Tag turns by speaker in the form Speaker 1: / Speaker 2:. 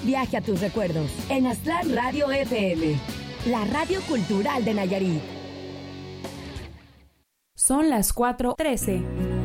Speaker 1: viaje a tus recuerdos en Aztlán Radio FM, la radio cultural de Nayarit.
Speaker 2: Son las 4:13.